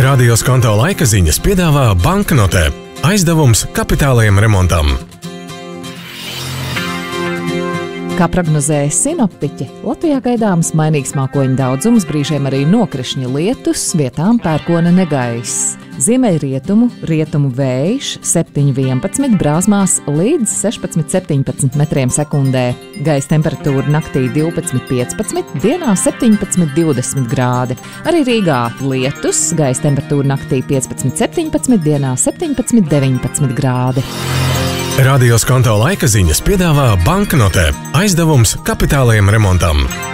Radio Skonto laika ziņas piedāvā banknotē. Aizdevums kapitālajam remontam. Kā prognozēja sinoptiķi, Latvijā gaidāms mainīgs mākoņu daudzums, brīžiem arī nokrišņa lietus, vietām pērkona negaiss. Ziemeļrietumu vējš 7–11, brāzmās līdz 16–17 metriem sekundē. Gaisa temperatūra naktī 12–15, dienā 17–20 grādi. Arī Rīgā lietus, gaisa temperatūra naktī 15–17, dienā 17–19 grādi. Radio Skonto laika ziņas piedāvā banknotē. Aizdevums kapitālajam remontam.